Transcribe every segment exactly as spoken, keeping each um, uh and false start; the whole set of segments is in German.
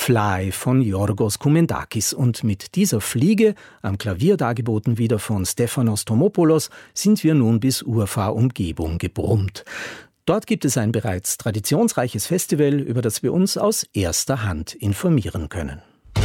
Fly von Yorgos Koumendakis. Und mit dieser Fliege, am Klavier dargeboten wieder von Stefanos Tomopoulos, sind wir nun bis Urfahr-Umgebung gebrummt. Dort gibt es ein bereits traditionsreiches Festival, über das wir uns aus erster Hand informieren können.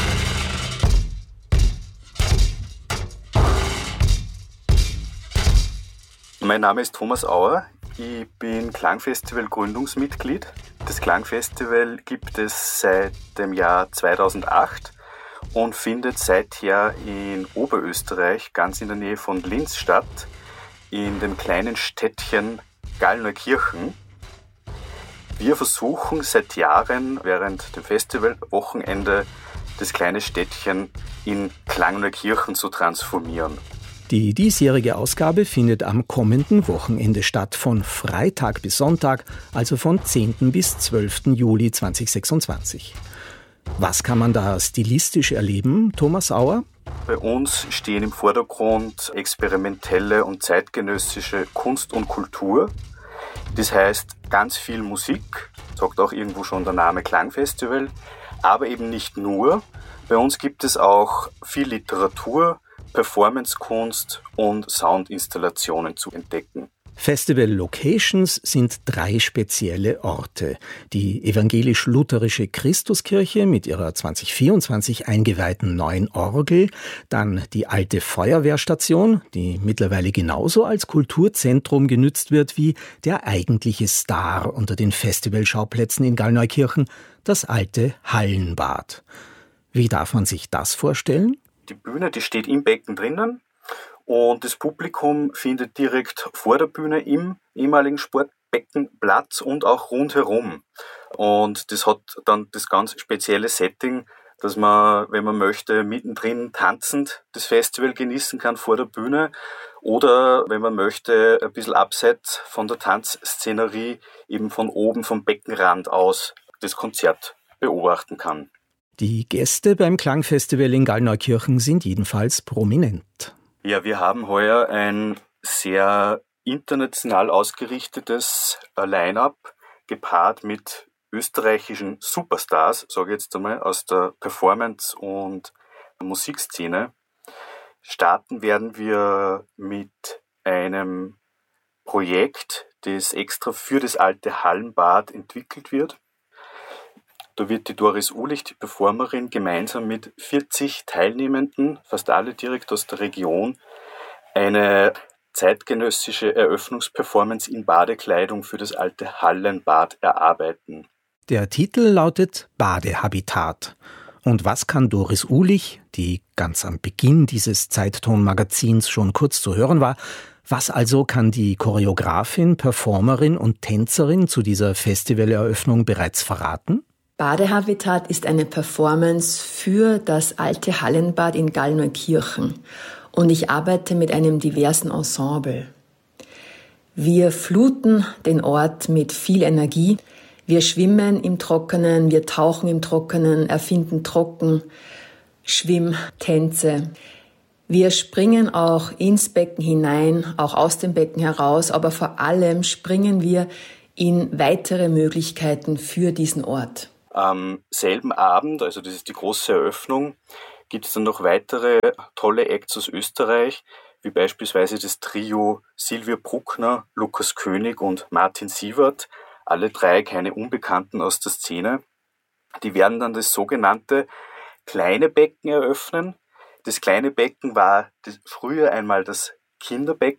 Mein Name ist Thomas Auer. Ich bin Klangfestival-Gründungsmitglied. Das Klangfestival gibt es seit dem Jahr zweitausendacht und findet seither in Oberösterreich, ganz in der Nähe von Linz statt, in dem kleinen Städtchen Gallneukirchen. Wir versuchen seit Jahren während dem Festivalwochenende das kleine Städtchen in Klangneukirchen zu transformieren. Die diesjährige Ausgabe findet am kommenden Wochenende statt, von Freitag bis Sonntag, also von zehnten bis zwölften Juli zweitausendsechsundzwanzig. Was kann man da stilistisch erleben, Thomas Auer? Bei uns stehen im Vordergrund experimentelle und zeitgenössische Kunst und Kultur. Das heißt ganz viel Musik, sagt auch irgendwo schon der Name Klangfestival, aber eben nicht nur. Bei uns gibt es auch viel Literatur, Performancekunst und Soundinstallationen zu entdecken. Festival-Locations sind drei spezielle Orte. Die evangelisch-lutherische Christuskirche mit ihrer zweitausendvierundzwanzig eingeweihten neuen Orgel, dann die alte Feuerwehrstation, die mittlerweile genauso als Kulturzentrum genützt wird wie der eigentliche Star unter den Festivalschauplätzen in Gallneukirchen, das alte Hallenbad. Wie darf man sich das vorstellen? Die Bühne, die steht im Becken drinnen und das Publikum findet direkt vor der Bühne im ehemaligen Sportbecken Platz und auch rundherum. Und das hat dann das ganz spezielle Setting, dass man, wenn man möchte, mittendrin tanzend das Festival genießen kann vor der Bühne oder, wenn man möchte, ein bisschen abseits von der Tanzszenerie eben von oben vom Beckenrand aus das Konzert beobachten kann. Die Gäste beim Klangfestival in Gallneukirchen sind jedenfalls prominent. Ja, wir haben heuer ein sehr international ausgerichtetes Line-up, gepaart mit österreichischen Superstars, sage ich jetzt einmal, aus der Performance- und Musikszene. Starten werden wir mit einem Projekt, das extra für das alte Hallenbad entwickelt wird. Da wird die Doris Uhlich, die Performerin, gemeinsam mit vierzig Teilnehmenden, fast alle direkt aus der Region, eine zeitgenössische Eröffnungsperformance in Badekleidung für das alte Hallenbad erarbeiten. Der Titel lautet Badehabitat. Und was kann Doris Uhlich, die ganz am Beginn dieses Zeitton-Magazins schon kurz zu hören war, was also kann die Choreografin, Performerin und Tänzerin zu dieser Festivaleröffnung bereits verraten? Badehabitat ist eine Performance für das alte Hallenbad in Gallneukirchen und ich arbeite mit einem diversen Ensemble. Wir fluten den Ort mit viel Energie, wir schwimmen im Trockenen, wir tauchen im Trockenen, erfinden Trocken, Schwimmtänze. Wir springen auch ins Becken hinein, auch aus dem Becken heraus, aber vor allem springen wir in weitere Möglichkeiten für diesen Ort. Am selben Abend, also das ist die große Eröffnung, gibt es dann noch weitere tolle Acts aus Österreich, wie beispielsweise das Trio Silvia Bruckner, Lukas König und Martin Sievert, alle drei keine Unbekannten aus der Szene. Die werden dann das sogenannte kleine Becken eröffnen. Das kleine Becken war das früher einmal das Kinderbecken